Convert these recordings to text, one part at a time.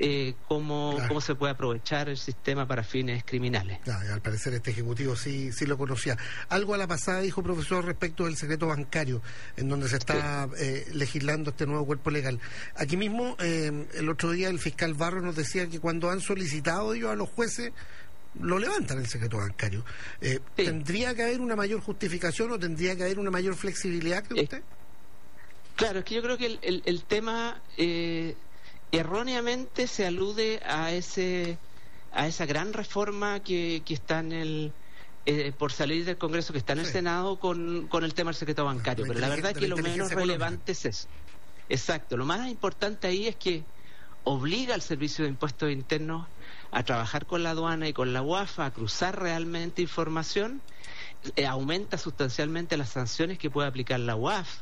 cómo se puede aprovechar el sistema para fines criminales. Al parecer este ejecutivo sí lo conocía. Algo a la pasada dijo, profesor, respecto del secreto bancario, en donde se está legislando este nuevo cuerpo legal. Aquí mismo, el otro día el fiscal Barro nos decía que cuando han solicitado ellos a los jueces, lo levantan el secreto bancario. ¿Tendría que haber una mayor justificación o tendría que haber una mayor flexibilidad, cree usted? Claro, es que yo creo que el tema erróneamente se alude a esa gran reforma que está en por salir del Congreso, que está en el Senado con el tema del secreto bancario, pero la verdad es que lo menos relevante es eso. Exacto, lo más importante ahí es que obliga al Servicio de Impuestos Internos a trabajar con la aduana y con la UAF, a cruzar realmente información, aumenta sustancialmente las sanciones que puede aplicar la UAF,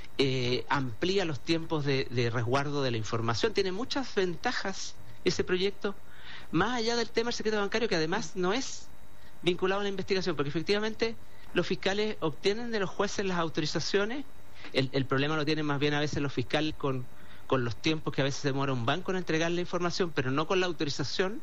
amplía los tiempos de resguardo de la información, tiene muchas ventajas ese proyecto, más allá del tema del secreto bancario, que además no es vinculado a la investigación, porque efectivamente los fiscales obtienen de los jueces las autorizaciones, el problema lo tienen más bien a veces los fiscales con los tiempos que a veces demora un banco en entregar la información, pero no con la autorización,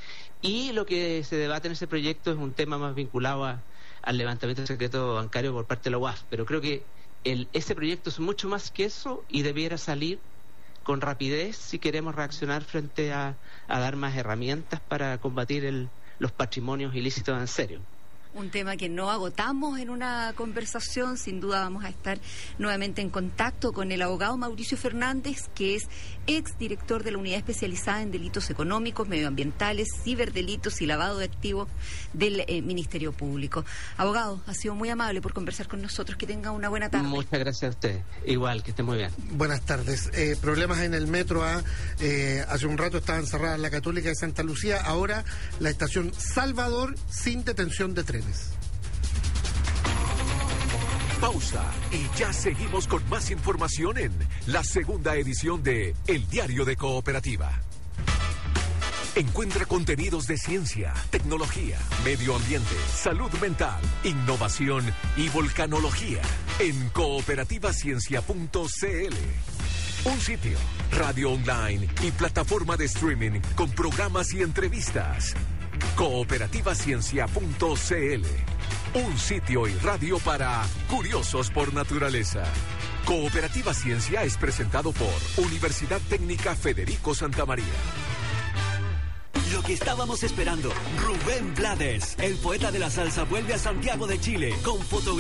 y lo que se debate en ese proyecto es un tema más vinculado al levantamiento del secreto bancario por parte de la UAF, pero creo que ese proyecto es mucho más que eso y debiera salir con rapidez si queremos reaccionar frente a dar más herramientas para combatir los patrimonios ilícitos en serio. Un tema que no agotamos en una conversación. Sin duda vamos a estar nuevamente en contacto con el abogado Mauricio Fernández, que es exdirector de la Unidad Especializada en Delitos Económicos, Medioambientales, Ciberdelitos y Lavado de Activos del Ministerio Público. Abogado, ha sido muy amable por conversar con nosotros. Que tenga una buena tarde. Muchas gracias a usted. Igual, que esté muy bien. Buenas tardes. Problemas en el metro A. Hace un rato estaban cerradas la Católica de Santa Lucía. Ahora la estación Salvador sin detención de tren. Pausa y ya seguimos con más información en la segunda edición de El Diario de Cooperativa. Encuentra contenidos de ciencia, tecnología, medio ambiente, salud mental, innovación y volcanología en cooperativaciencia.cl. Un sitio, radio online y plataforma de streaming con programas y entrevistas. Cooperativaciencia.cl. Un sitio y radio para curiosos por naturaleza. Cooperativa Ciencia es presentado por Universidad Técnica Federico Santa María. Lo que estábamos esperando, Rubén Blades, el poeta de la salsa, vuelve a Santiago de Chile con fotografías.